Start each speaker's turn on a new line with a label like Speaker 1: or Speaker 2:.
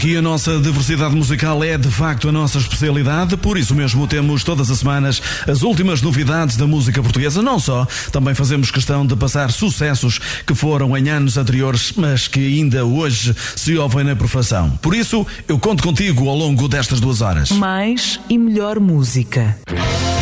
Speaker 1: E a nossa diversidade musical é de facto a nossa especialidade, por isso mesmo temos todas as semanas as últimas novidades da música portuguesa. Não só, também fazemos questão de passar sucessos que foram em anos anteriores, mas que ainda hoje se ouvem na perfeição. Por isso, eu conto contigo ao longo destas 2 horas.
Speaker 2: Mais e melhor música.